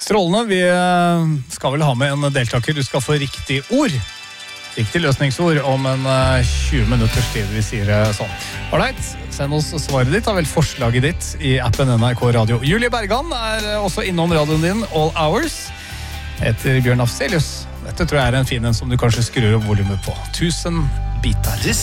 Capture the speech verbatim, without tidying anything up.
Strålende, vi skal vel ha med en deltaker. Du skal få riktig ord. Riktig løsningsord om en tjue minutters tid, vi sier det sånn. Alright, send oss svaret ditt, da vel forslaget ditt i appen N R K Radio. Julie Bergan er også innom radioen din, All Hours, etter Bjørn Afzelius. Dette tror jeg er en fin en som du kanskje skrur opp volumet på. Tusen bitar.